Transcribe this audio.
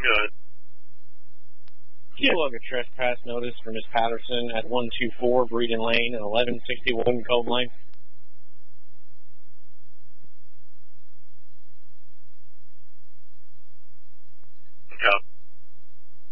good. You log a trespass notice for Miss Patterson at 124 Breeden Lane and 1161 Cove Lane.